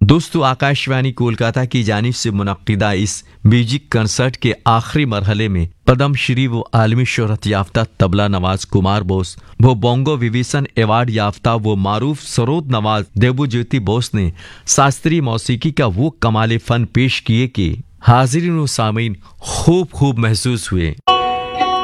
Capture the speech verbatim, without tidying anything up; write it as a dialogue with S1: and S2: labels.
S1: दोस्तों, आकाशवाणी कोलकाता की जानिब से मुनक्किदा इस म्यूजिक कंसर्ट के आखिरी मरहले में पद्म श्री व आलमी शोहरत याफ्ता तबला नवाज कुमार बोस, वो बोंगो विभूषण अवार्ड याफ्ता वो मारूफ सरोद नवाज देबूज्योति बोस ने शास्त्रीय मौसीकी का वो कमाल फन पेश किए कि हाजिरीन व सामीन खूब खूब महसूस हुए।